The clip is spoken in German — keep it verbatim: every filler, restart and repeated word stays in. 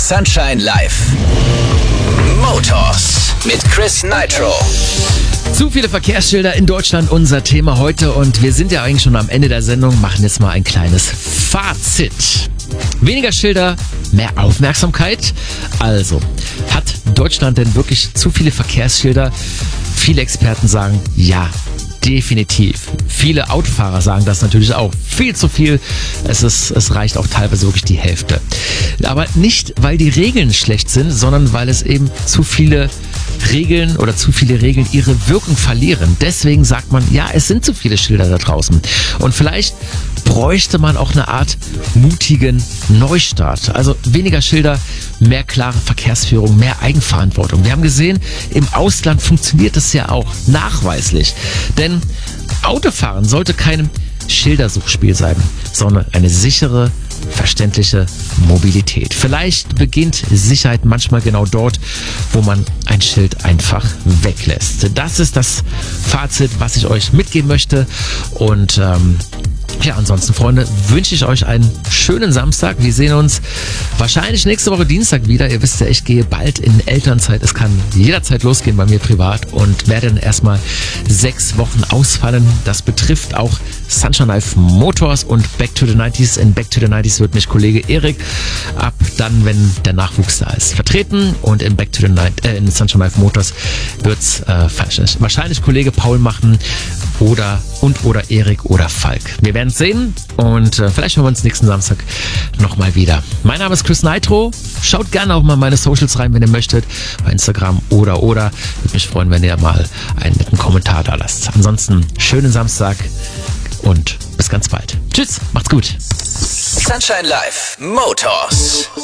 Sunshine Live. Motors mit Chris Nitro. Zu viele Verkehrsschilder in Deutschland, unser Thema heute. Und wir sind ja eigentlich schon am Ende der Sendung, machen jetzt mal ein kleines Fazit. Weniger Schilder, mehr Aufmerksamkeit. Also, hat Deutschland denn wirklich zu viele Verkehrsschilder? Viele Experten sagen, ja, definitiv. Viele Autofahrer sagen das natürlich auch. Viel zu viel. Es ist, es reicht auch teilweise wirklich die Hälfte. Aber nicht, weil die Regeln schlecht sind, sondern weil es eben zu viele Regeln oder zu viele Regeln ihre Wirkung verlieren. Deswegen sagt man, ja, es sind zu viele Schilder da draußen. Und vielleicht bräuchte man auch eine Art mutigen Neustart. Also weniger Schilder, mehr klare Verkehrsführung, mehr Eigenverantwortung. Wir haben gesehen, im Ausland funktioniert das ja auch nachweislich. Denn Autofahren sollte kein Schildersuchspiel sein, sondern eine sichere, verständliche Mobilität. Vielleicht beginnt Sicherheit manchmal genau dort, wo man ein Schild einfach weglässt. Das ist das Fazit, was ich euch mitgeben möchte. Und ähm, ja, ansonsten, Freunde, wünsche ich euch einen schönen Samstag. Wir sehen uns wahrscheinlich nächste Woche Dienstag wieder. Ihr wisst ja, ich gehe bald in Elternzeit. Es kann jederzeit losgehen bei mir privat und werde dann erstmal sechs Wochen ausfallen. Das betrifft auch Sunshine Live Motors und Back to the nineties. In Back to the nineties wird mich Kollege Erik ab dann, wenn der Nachwuchs da ist, vertreten. Und in Back to the Night, äh, in Sunshine Live Motors wird's äh, wahrscheinlich Kollege Paul machen oder und oder Erik oder Falk. Wir werden es sehen und äh, vielleicht hören wir uns nächsten Samstag nochmal wieder. Mein Name ist Chris Nitro. Schaut gerne auch mal meine Socials rein, wenn ihr möchtet, bei Instagram oder oder. Würde mich freuen, wenn ihr mal einen netten Kommentar da lasst. Ansonsten schönen Samstag und bis ganz bald. Tschüss, macht's gut. Sunshine Live Motors.